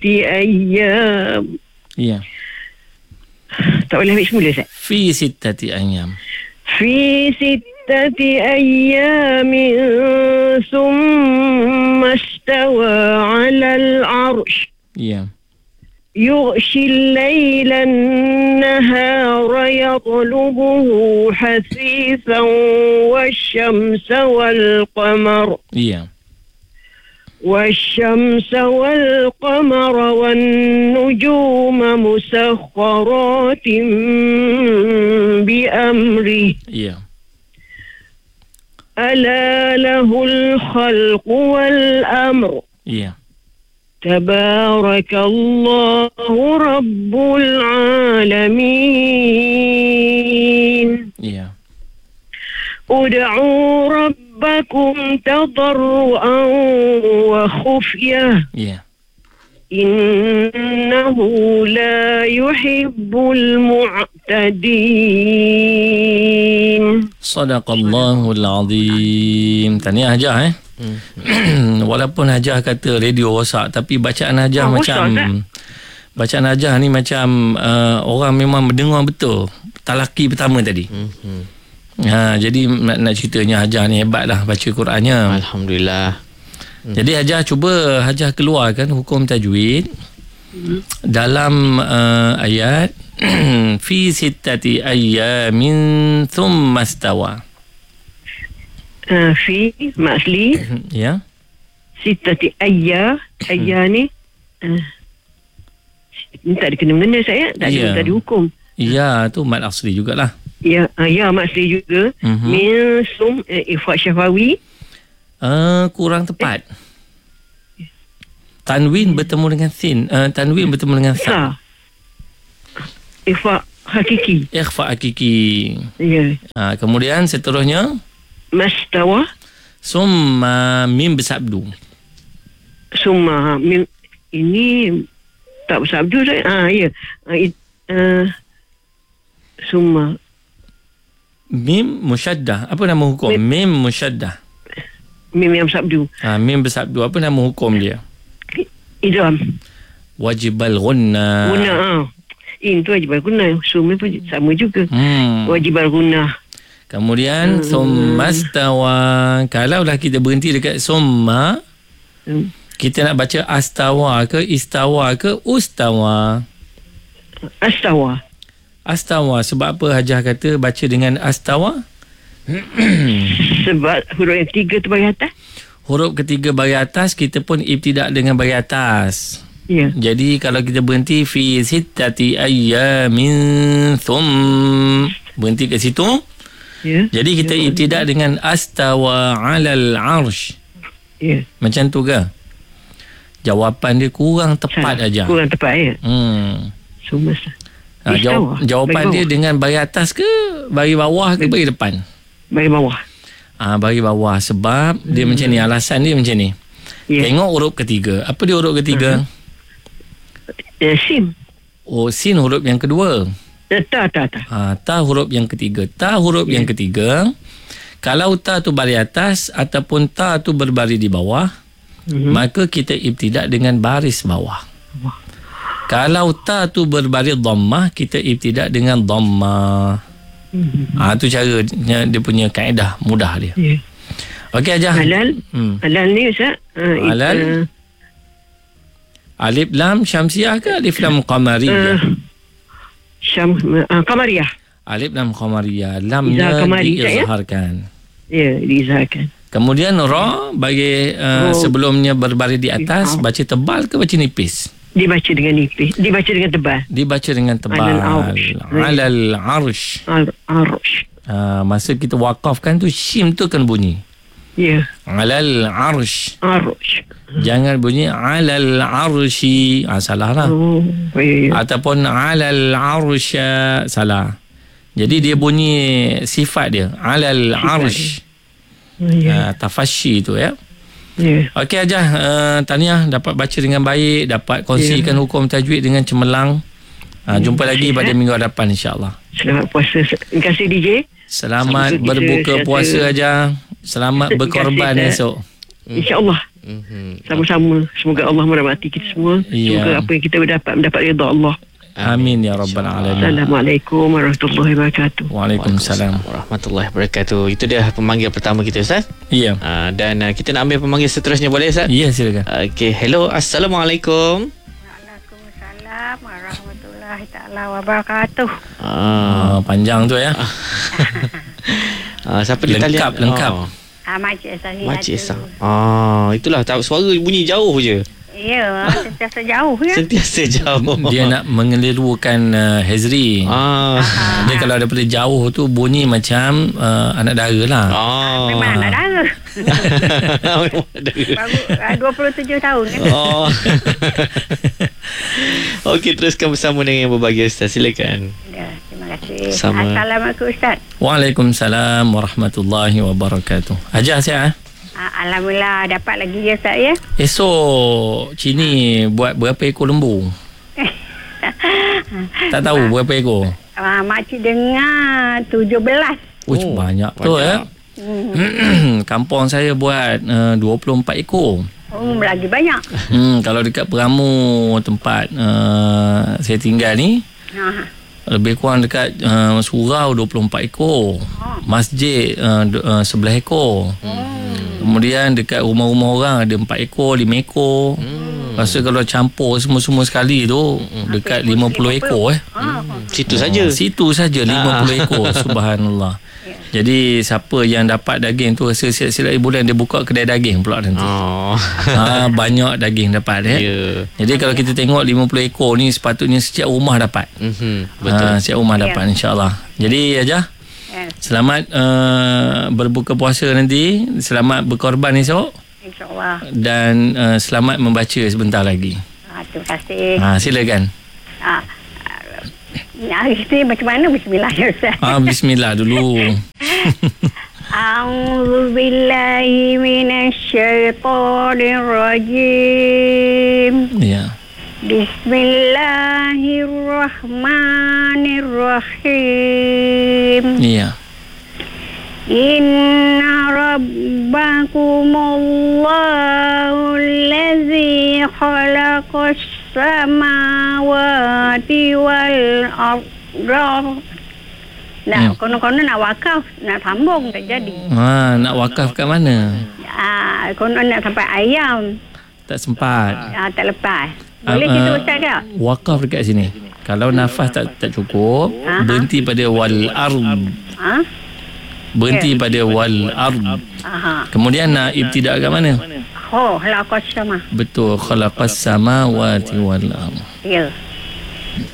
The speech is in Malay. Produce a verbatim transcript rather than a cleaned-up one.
ayyam. Ya. Tak boleh ambil semula, Ustaz. Fi sittati ayyam. Fi sittati ayyamin thumma istawa 'alal 'arsy. Ya. يغشي الليل النهار يطلبه حثيثا والشمس والقمر Ya. والشمس والقمر والنجوم مسخرات بأمره Ya. ألا له الخلق والأمر Ya. تبارك الله رب العالمين. Ya. ادعوا ربكم تضرعا وخفية Ya. إنه لا يحب المعتدين. Sadaqallahul azim. Tahniah Hajah eh. Hmm. Walaupun Hajah kata radio rosak, tapi bacaan Hajah Oh, macam rosak, bacaan Hajah ni macam uh, orang memang mendengar betul. Talaki pertama tadi. Hmm. Ha, jadi nak, nak ceritanya Hajah ni hebat lah baca Qurannya. Alhamdulillah. Hmm. Jadi Hajah cuba Hajah keluarkan hukum tajwid hmm. dalam uh, ayat fi sittati ayyamin thumma istawa. Uh, في مأسلي Ya. ستة أيام أيام uh, ni tak ada kena-mengena saya, tak ada, Ya. tak ada hukum. Ya, tu mat asli jugalah. Ya, uh, ya Ma'asli juga. Mhm. Min sum uh, Ifat Syafawi. Uh, kurang tepat. Tanwin bertemu dengan sin. Uh, tanwin bertemu dengan sa. Sa Ifat Hakiki. Ikhfa hakiki. Ya. Uh, kemudian seterusnya Mastawa summa mim bersabdu. Summa mim, ini tak bersabdu saya. Ah ya. Ah, it, uh, summa Mim musyaddah. Apa nama hukum? Mim musyaddah. mim yang bersabdu. Ha, mim bersabdu. Apa nama hukum dia? Idgham. Wajibal ghunna. Guna ah. In tu wajib guna. Summa pun sama juga. Hmm. Wajib guna. Kemudian Hmm. summa stawa. Kalaulah kita berhenti dekat summa, Hmm. kita nak baca astawa ke istawa ke ustawa? Astawa. Astawa. Sebab apa Hajah kata baca dengan astawa? Sebab huruf yang tiga tu bagi atas. Huruf ketiga bagi atas, kita pun ibtidak dengan bagi atas. Ya. Jadi kalau kita berhenti fi sittati ayyamin thum, berhenti kat situ. Ya. Jadi kita Ya. ibtidak dengan astawa alal arsh. Ya. Macam tu ke? Jawapan dia kurang tepat Salah. aja. Kurang tepat ya. Hmm. Summa. Ha, jawab, jawapan dia dengan bagi atas ke bagi bawah ke bagi depan? Bagi bawah. Ah, ha, bagi bawah sebab hmm. dia macam ni, alasan dia macam ni. Ya. Tengok huruf ketiga. Apa dia huruf ketiga? Uh, sim. Oh, sin huruf yang kedua. Uh, ta ta ta. Ha, ta huruf yang ketiga. Ta huruf Ya. yang ketiga. Kalau ta tu baris atas ataupun ta tu berbaris di bawah, Mhm. maka kita ibtidak dengan baris bawah. Wah. Kalau ta tu berbaris dhammah, kita ibtidak dengan dhammah. Mhm. Ah, tu cara dia, dia punya kaedah mudah dia. Ya. Okey Hajah. Halal. Hmm. Halal ni Ustaz. Uh, Halal. Uh, Alif lam syamsiah ke alif lam qamariyah? uh, Syam uh, Qamariyah. Alif lam qamariyah. Lamnya Izhar qamari, tak, ya? diizharkan. Ya, diizharkan. Kemudian ra bagi uh, Oh. sebelumnya berbaris di atas, Oh. baca tebal ke baca nipis? Dibaca dengan nipis. Dibaca dengan tebal. Dibaca dengan tebal. Alal arsh. Alal arsh. Al-arsh. Uh, masa kita wakafkan tu shim tu kan bunyi. Ya. Alal arsh. Arsh. Jangan bunyi alal arshi. Ah, salah lah. Oh, ya, ya. Ataupun alal arsya. Salah. Jadi dia bunyi sifat dia. Alal Sifat arsh. Uh, Ya. tafashi tu ya. Ya. Okey Hajah, uh, tahniah dapat baca dengan baik, dapat kongsikan Ya. hukum tajwid dengan cemerlang. Uh, jumpa lagi Sihat. pada minggu hadapan insya-Allah. Selamat puasa. Terima kasih D J. Selamat Semoga kita berbuka sihat. puasa Hajah. Selamat Terima kasih, berkorban Ustaz. esok. InsyaAllah. Mhm. Sama-sama. Semoga Allah merahmati kita semua. Ya. Semoga apa yang kita dapat mendapat redha Allah. Amin ya rabbal alamin. Assalamualaikum warahmatullahi wabarakatuh. Waalaikumsalam. Warahmatullahi wabarakatuh. Itu dia pemanggil pertama kita, Ustaz. Ya. Uh, dan uh, kita nak ambil pemanggil seterusnya, boleh, Ustaz? Ya, silakan. Okey, hello, Assalamualaikum. Waalaikumsalam warahmatullahi taala wabarakatuh. Ah, Ah, panjang tu ya. uh, siapa di talian? Lengkap, lengkap. Oh, Ah, Makcik Sari. Makcik Sah. Ah, itulah tahu suara bunyi jauh je. Ya, sentiasa jauh ya. Sentiasa jauh. Dia nak mengelirukan uh, Hazri. Ah. Dia kalau daripada jauh tu bunyi macam uh, anak dara lah. Oh. Memang anak dara. Memang ada. Baru ah, dua puluh tujuh tahun kan. Oh. Okey, teruskan bersama dengan yang berbahagia, Ustaz. Silakan. Ya, terima kasih. Sama. Assalamualaikum Ustaz. Waalaikumsalam warahmatullahi wabarakatuh. Ajar saya. Ah, Alhamdulillah dapat lagi ya Ustaz ya. Esok Cini buat berapa ekor lembu? Tak tahu berapa ekor? Ah, Makcik dengar tujuh belas. Uish, Oh, banyak tu ya. Hmm. Kampung saya buat uh, dua puluh empat ekor. Oh, lagi banyak. Hmm, kalau dekat Peramu tempat uh, saya tinggal ni, Ha. lebih kurang dekat uh, surau dua puluh empat ekor. Masjid uh, d- uh, sebelah ekor. Kemudian dekat rumah-rumah orang ada empat ekor, lima ekor. Hmm. Lepas tu kalau campur semua-semua sekali tu dekat lima puluh ekor eh. Ah, Situ saja. Oh, situ saja lima puluh ekor. Subhanallah. Jadi siapa yang dapat daging tu rasa silap-silap bulan dia buka kedai daging pula nanti. Oh. Ha, banyak daging dapat eh. Ya. Jadi kalau kita tengok lima puluh ekor ni sepatutnya setiap rumah dapat. Mhm. Betul. Ha, setiap rumah Ya. dapat insya-Allah. Jadi aja ya. selamat uh, berbuka puasa nanti, selamat berkorban esok InsyaAllah. dan uh, selamat membaca sebentar lagi. Ah, terima kasih. Ha, silakan. Ah, ah, ini macam mana bismillah ya Ustaz? Ha, bismillah dulu. A'udzu billahi minasyaitonir rajim. Ya. Bismillahirrahmanirrahim. Ya. Inna rabbakumullahu allazi khalaqas samawati wal arda. Nah, Ya. konon-konon nak wakaf, nak sambung tak jadi. Ha, nak wakaf kat mana? Ah, konon nak sampai ayam. Tak sempat. Ah, tak lepas. Boleh Ah, kita ah, ustaz tak? Wakaf dekat sini. Kalau nafas tak tak cukup, Aha. berhenti pada wal ard. Ha? Berhenti pada wal ard. Aha. Kemudian nak ibtidak kat mana? Oh, halaqas sama. Betul, khalaqas samawati wal ard. Ya.